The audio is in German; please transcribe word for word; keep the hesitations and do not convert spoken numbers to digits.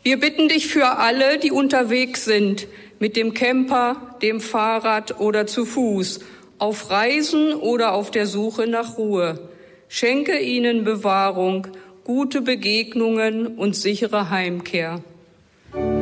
Wir bitten dich für alle, die unterwegs sind, mit dem Camper, dem Fahrrad oder zu Fuß, auf Reisen oder auf der Suche nach Ruhe. Schenke ihnen Bewahrung, gute Begegnungen und sichere Heimkehr.